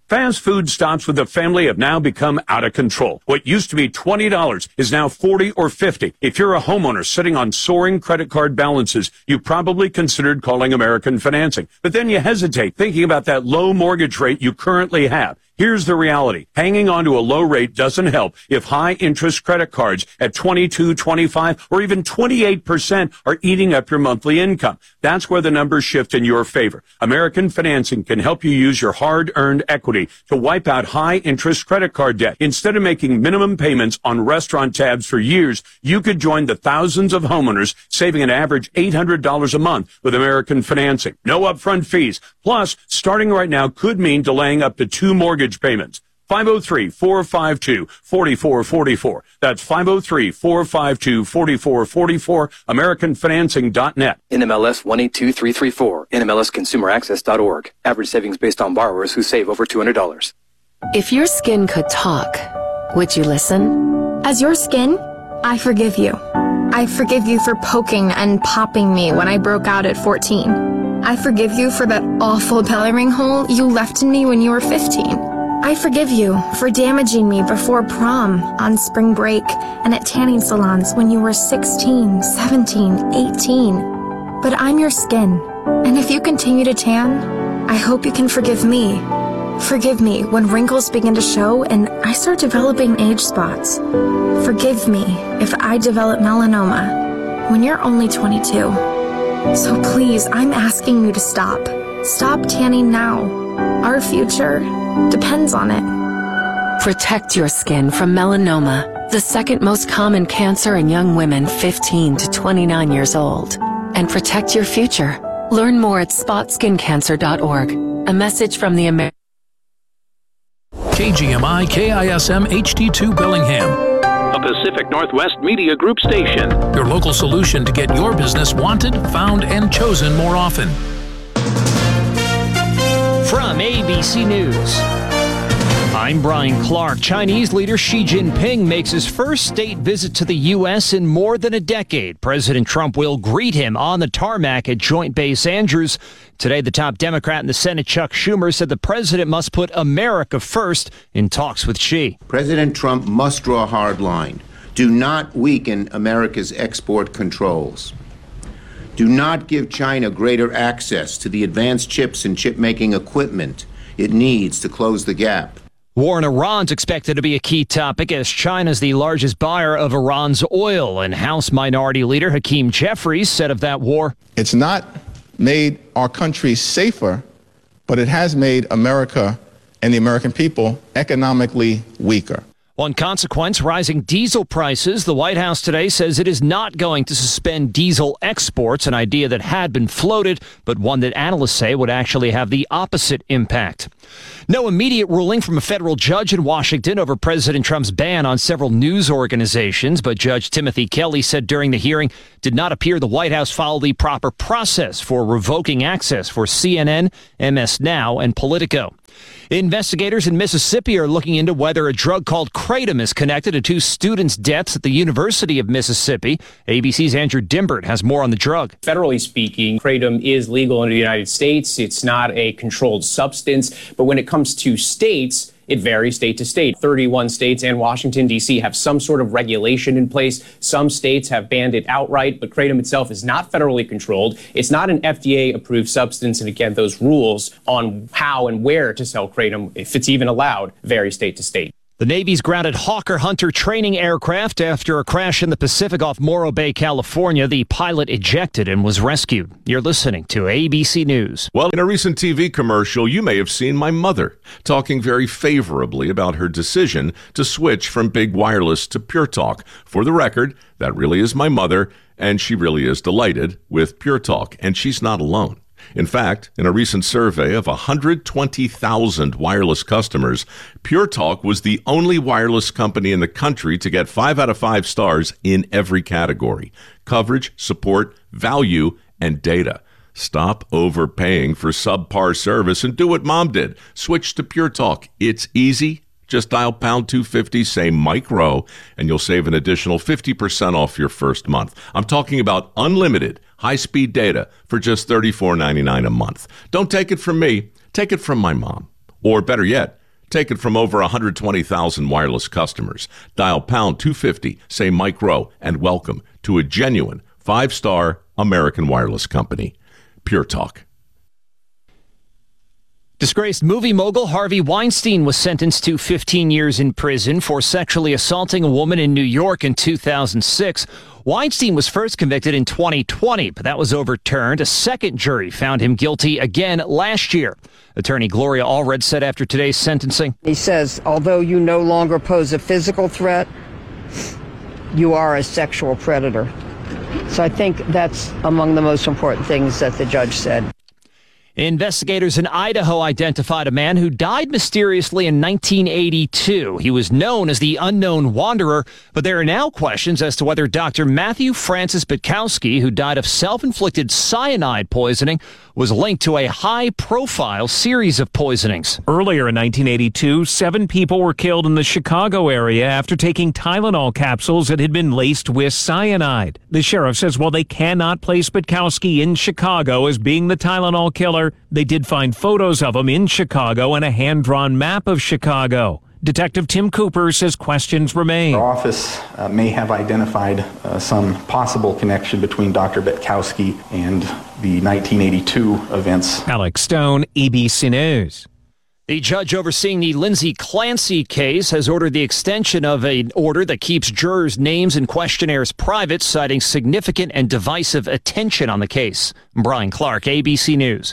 Fast food stops with a family have now become out of control. What used to be $20 is now $40 or $50. If you're a homeowner sitting on soaring credit card balances, you probably considered calling American Financing. But then you hesitate, thinking about that low mortgage rate you currently have. Here's the reality. Hanging on to a low rate doesn't help if high-interest credit cards at 22, 25, or even 28% are eating up your monthly income. That's where the numbers shift in your favor. American Financing can help you use your hard-earned equity to wipe out high-interest credit card debt. Instead of making minimum payments on restaurant tabs for years, you could join the thousands of homeowners saving an average $800 a month with American Financing. No upfront fees. Plus, starting right now could mean delaying up to 2 mortgage payments. 503-452-4444. That's 503-452-4444. AmericanFinancing.net. NMLS 182334. NMLSConsumerAccess.org. Average savings based on borrowers who save over $200. If your skin could talk, would you listen? As your skin, I forgive you. I forgive you for poking and popping me when I broke out at 14. I forgive you for that awful belly ring hole you left in me when you were 15. I forgive you for damaging me before prom, on spring break, and at tanning salons when you were 16, 17, 18. But I'm your skin, and if you continue to tan, I hope you can forgive me. Forgive me when wrinkles begin to show and I start developing age spots. Forgive me if I develop melanoma when you're only 22. So please, I'm asking you to stop. Stop tanning now. Our future depends on it. Protect your skin from melanoma, the second most common cancer in young women 15 to 29 years old. And protect your future. Learn more at spotskincancer.org. A message from the American KGMI KISM HD2 Bellingham, a Pacific Northwest Media Group station. Your local solution to get your business wanted, found, and chosen more often. From ABC News, I'm Brian Clark. Chinese leader Xi Jinping makes his first state visit to the U.S. in more than a decade. President Trump will greet him on the tarmac at Joint Base Andrews. Today, the top Democrat in the Senate, Chuck Schumer, said the president must put America first in talks with Xi. President Trump must draw a hard line. Do not weaken America's export controls. Do not give China greater access to the advanced chips and chip-making equipment it needs to close the gap. War in Iran's expected to be a key topic as China's the largest buyer of Iran's oil. And House Minority Leader Hakeem Jeffries said of that war, "It's not made our country safer, but it has made America and the American people economically weaker." On consequence, rising diesel prices, the White House today says it is not going to suspend diesel exports, an idea that had been floated, but one that analysts say would actually have the opposite impact. No immediate ruling from a federal judge in Washington over President Trump's ban on several news organizations, but Judge Timothy Kelly said during the hearing did not appear the White House followed the proper process for revoking access for CNN, MS Now, and Politico. Investigators in Mississippi are looking into whether a drug called Kratom is connected to 2 students' deaths at the University of Mississippi. ABC's Andrew Dimbert has more on the drug. Federally speaking, Kratom is legal in the United States. It's not a controlled substance. But when it comes to states, it varies state to state. 31 states and Washington, D.C. have some sort of regulation in place. Some states have banned it outright, but Kratom itself is not federally controlled. It's not an FDA-approved substance. And again, those rules on how and where to sell Kratom, if it's even allowed, vary state to state. The Navy's grounded Hawker Hunter training aircraft after a crash in the Pacific off Morro Bay, California. The pilot ejected and was rescued. You're listening to ABC News. Well, in a recent TV commercial, you may have seen my mother talking very favorably about her decision to switch from big wireless to Pure Talk. For the record, that really is my mother, and she really is delighted with Pure Talk, and she's not alone. In fact, in a recent survey of 120,000 wireless customers, Pure Talk was the only wireless company in the country to get 5 out of 5 stars in every category: coverage, support, value, and data. Stop overpaying for subpar service and do what Mom did. Switch to Pure Talk. It's easy. Just dial pound 250, say Mike Rowe, and you'll save an additional 50% off your first month. I'm talking about unlimited high-speed data for just $34.99 a month. Don't take it from me. Take it from my mom. Or better yet, Take it from over 120,000 wireless customers. Dial pound 250, say Mike Rowe, and welcome to a genuine 5-star American wireless company. Pure Talk. Disgraced movie mogul Harvey Weinstein was sentenced to 15 years in prison for sexually assaulting a woman in New York in 2006. Weinstein was first convicted in 2020, but that was overturned. A second jury found him guilty again last year. Attorney Gloria Allred said after today's sentencing, he says, although you no longer pose a physical threat, you are a sexual predator. So I think that's among the most important things that the judge said. Investigators in Idaho identified a man who died mysteriously in 1982. He was known as the Unknown Wanderer, but there are now questions as to whether Dr. Matthew Francis Bitkowski, who died of self-inflicted cyanide poisoning, was linked to a high-profile series of poisonings. Earlier in 1982, 7 people were killed in the Chicago area after taking Tylenol capsules that had been laced with cyanide. The sheriff says while they cannot place Bitkowski in Chicago as being the Tylenol killer, they did find photos of him in Chicago and a hand-drawn map of Chicago. Detective Tim Cooper says questions remain. Our office may have identified some possible connection between Dr. Bitkowski and the 1982 events. Alex Stone, ABC News. The judge overseeing the Lindsay Clancy case has ordered the extension of an order that keeps jurors' names and questionnaires private, citing significant and divisive attention on the case. Brian Clark, ABC News.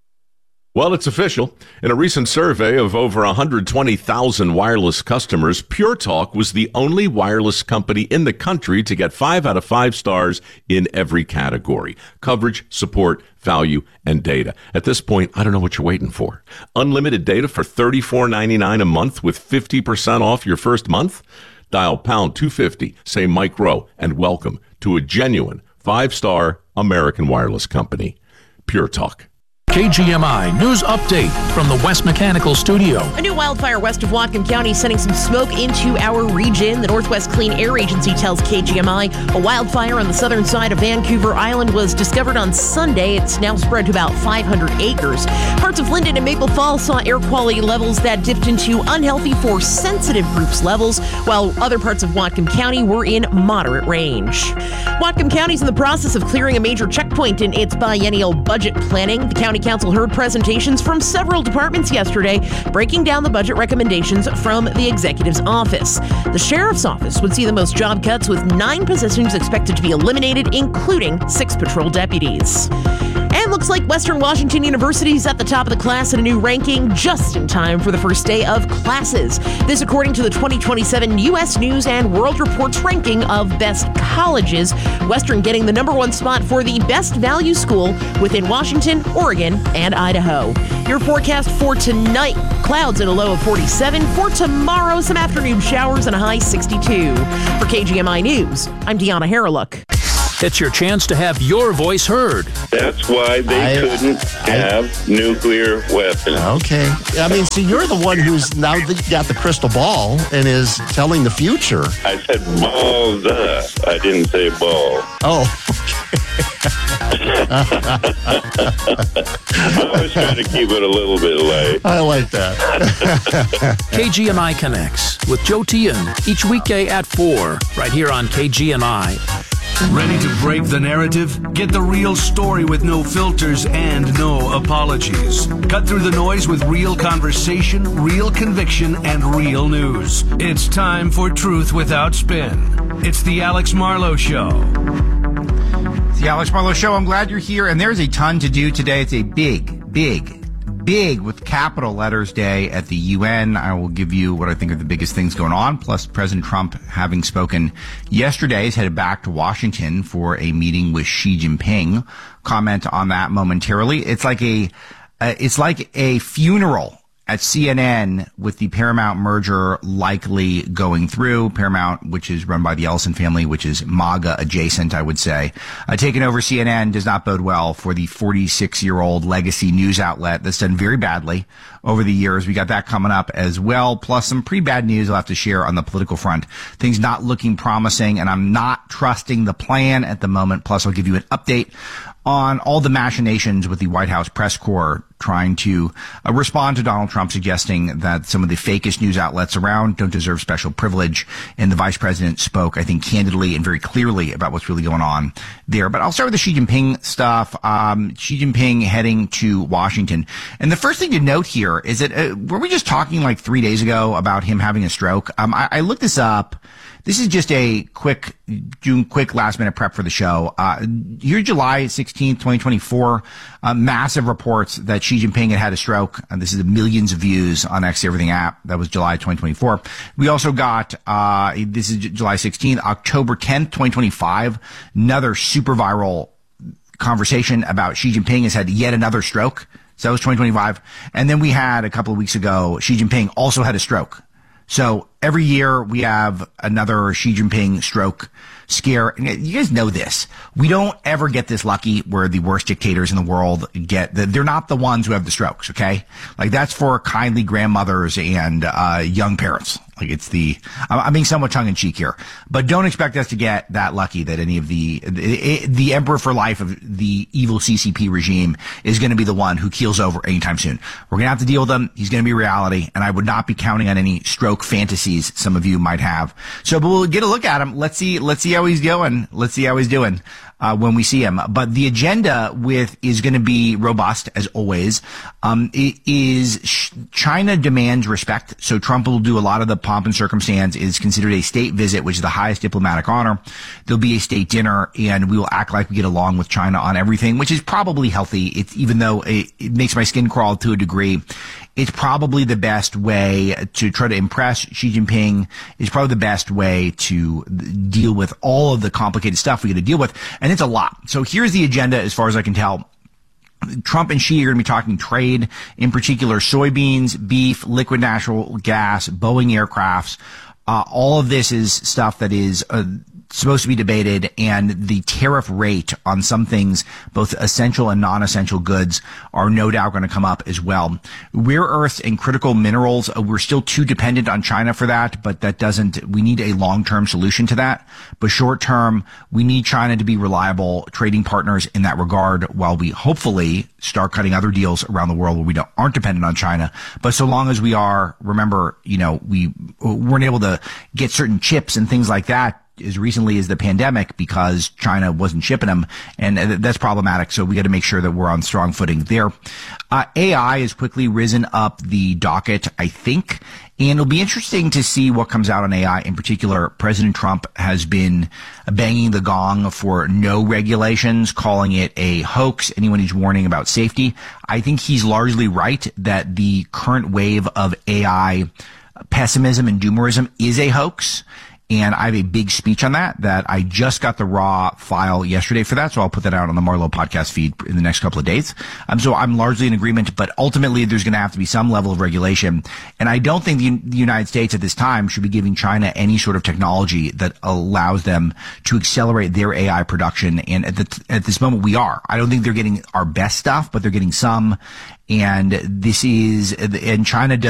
Well, it's official. In a recent survey of over 120,000 wireless customers, Pure Talk was the only wireless company in the country to get 5 out of 5 stars in every category: coverage, support, value, and data. At this point, I don't know what you're waiting for. Unlimited data for $34.99 a month with 50% off your first month? Dial pound 250, say Mike Rowe, and welcome to a genuine 5-star American wireless company. Pure Talk. KGMI News Update from the West Mechanical Studio. A new wildfire west of Whatcom County sending some smoke into our region. The Northwest Clean Air Agency tells KGMI a wildfire on the southern side of Vancouver Island was discovered on Sunday. It's now spread to about 500 acres. Parts of Linden and Maple Falls saw air quality levels that dipped into unhealthy for sensitive groups levels, while other parts of Whatcom County were in moderate range. Whatcom County is in the process of clearing a major checkpoint in its biennial budget planning. The county council heard presentations from several departments yesterday, breaking down the budget recommendations from the executive's office. The sheriff's office would see the most job cuts, with 9 positions expected to be eliminated, including 6 patrol deputies. And looks like Western Washington University is at the top of the class in a new ranking just in time for the first day of classes. This according to the 2027 U.S. News and World Report's ranking of best colleges. Western getting the #1 spot for the best value school within Washington, Oregon, and Idaho. Your forecast for tonight: clouds at a low of 47. For tomorrow, some afternoon showers and a high 62. For KGMI News, I'm Deanna Harreluk. It's your chance to have your voice heard. That's why they couldn't have nuclear weapons. Okay. I mean, see, you're the one who's now got the crystal ball and is telling the future. I said balls up. I didn't say ball. Oh, I was trying to keep it a little bit light. I like that. KGMI Connects with Joe Tian each weekday at 4, right here on KGMI. Ready to break the narrative? Get the real story with no filters and no apologies. Cut through the noise with real conversation, real conviction, and real news. It's time for Truth Without Spin. It's the Alex Marlowe Show. It's the Alex Marlowe Show. I'm glad you're here, and there's a ton to do today. It's a big with capital letters day at the UN. I will give you what I think are the biggest things going on. Plus, President Trump, having spoken yesterday, is headed back to Washington for a meeting with Xi Jinping. Comment on that momentarily. It's like a funeral at CNN with the Paramount merger likely going through. Paramount, which is run by the Ellison family, which is MAGA adjacent, I would say. Taking over CNN does not bode well for the 46-year-old legacy news outlet that's done very badly over the years. We got that coming up as well, plus some pretty bad news I'll have to share on the political front. Things not looking promising, and I'm not trusting the plan at the moment. Plus, I'll give you an update on all the machinations with the White House press corps trying to respond to Donald Trump suggesting that some of the fakest news outlets around don't deserve special privilege. And the vice president spoke, I think, candidly and very clearly about what's really going on there. But I'll start with the Xi Jinping stuff. Xi Jinping heading to Washington. And the first thing to note here is that were we just talking like 3 days ago about him having a stroke? I looked this up. This is just a quick last minute prep for the show. Here, July 16th, 2024, massive reports that Xi Jinping had a stroke. This is millions of views on X Everything app. That was July 2024. We also got, this is July 16th, October 10th, 2025, another super viral conversation about Xi Jinping has had yet another stroke. So that was 2025. And then we had a couple of weeks ago, Xi Jinping also had a stroke. So every year we have another Xi Jinping stroke scare. You guys know this. We don't ever get this lucky where the worst dictators in the world they're not the ones who have the strokes, okay? Like that's for kindly grandmothers and young parents. Like I'm being somewhat tongue in cheek here, but don't expect us to get that lucky that any of the emperor for life of the evil CCP regime is going to be the one who keels over anytime soon. We're going to have to deal with him. He's going to be reality, and I would not be counting on any stroke fantasies some of you might have. So, but we'll get a look at him. Let's see how he's going. Let's see how he's doing. When we see him. But the agenda is going to be robust as always. China demands respect. So Trump will do a lot of the pomp and circumstance. It is considered a state visit, which is the highest diplomatic honor. There'll be a state dinner and we will act like we get along with China on everything, which is probably healthy. Even though it makes my skin crawl to a degree. It's probably the best way to try to impress Xi Jinping. It's probably the best way to deal with all of the complicated stuff we got to deal with. And it's a lot. So here's the agenda as far as I can tell. Trump and Xi are going to be talking trade, in particular soybeans, beef, liquid natural gas, Boeing aircrafts. All of this is stuff that is supposed to be debated, and the tariff rate on some things, both essential and non-essential goods, are no doubt going to come up as well. Rare earths and critical minerals, we're still too dependent on China for that, but we need a long-term solution to that. But short-term, we need China to be reliable trading partners in that regard while we hopefully start cutting other deals around the world where we aren't dependent on China. But so long as we are, remember, we weren't able to get certain chips and things like that as recently as the pandemic because China wasn't shipping them, and that's problematic. So we got to make sure that we're on strong footing there. AI has quickly risen up the docket, I think, and it'll be interesting to see what comes out on AI. In particular, President Trump has been banging the gong for no regulations, calling it a hoax. Anyone who's warning about safety, I think he's largely right that the current wave of AI pessimism and doomerism is a hoax. And I have a big speech on that I just got the raw file yesterday for that. So I'll put that out on the Marlowe podcast feed in the next couple of days. So I'm largely in agreement, but ultimately there's going to have to be some level of regulation. And I don't think the United States at this time should be giving China any sort of technology that allows them to accelerate their AI production. And at this moment we are. I don't think they're getting our best stuff, but they're getting some. And China does